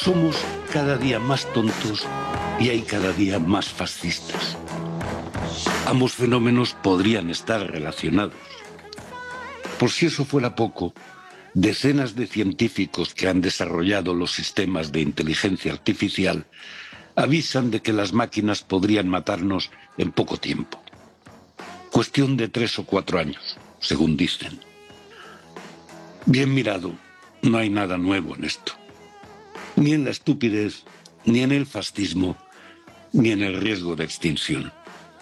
Somos cada día más tontos y hay cada día más fascistas. Ambos fenómenos podrían estar relacionados. Por si eso fuera poco, decenas de científicos que han desarrollado los sistemas de inteligencia artificial avisan de que las máquinas podrían matarnos en poco tiempo. Cuestión de 3 o 4 años, según dicen. Bien mirado, no hay nada nuevo en esto. Ni en la estupidez, ni en el fascismo, ni en el riesgo de extinción.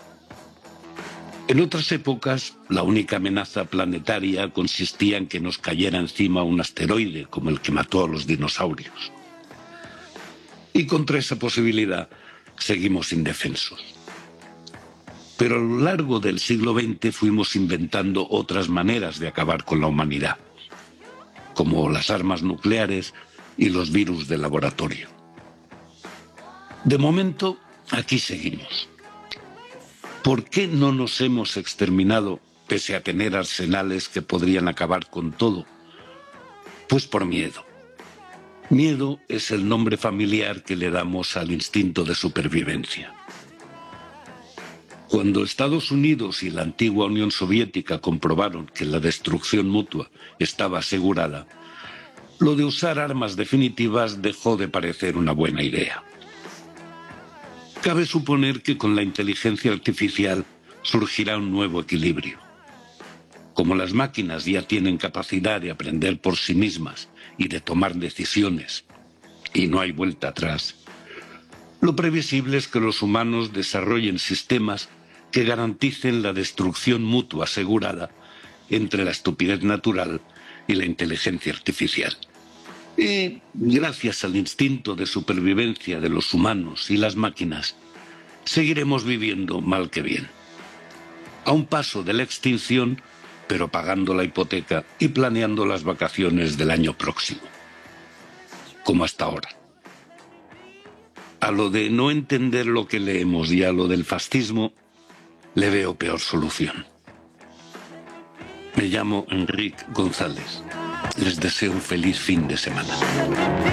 En otras épocas, la única amenaza planetaria consistía en que nos cayera encima un asteroide como el que mató a los dinosaurios. Y contra esa posibilidad seguimos indefensos. Pero a lo largo del siglo XX fuimos inventando otras maneras de acabar con la humanidad, como las armas nucleares y los virus de laboratorio. De momento, aquí seguimos. ¿Por qué no nos hemos exterminado pese a tener arsenales que podrían acabar con todo? Pues por miedo. Miedo es el nombre familiar que le damos al instinto de supervivencia. Cuando Estados Unidos y la antigua Unión Soviética comprobaron que la destrucción mutua estaba asegurada, lo de usar armas definitivas dejó de parecer una buena idea. Cabe suponer que con la inteligencia artificial surgirá un nuevo equilibrio. Como las máquinas ya tienen capacidad de aprender por sí mismas y de tomar decisiones, y no hay vuelta atrás, lo previsible es que los humanos desarrollen sistemas que garanticen la destrucción mutua asegurada entre la estupidez natural y la inteligencia artificial. Y gracias al instinto de supervivencia de los humanos y las máquinas, seguiremos viviendo mal que bien. A un paso de la extinción, pero pagando la hipoteca y planeando las vacaciones del año próximo. Como hasta ahora. A lo de no entender lo que leemos y a lo del fascismo, le veo peor solución. Me llamo Enric González. Les deseo un feliz fin de semana.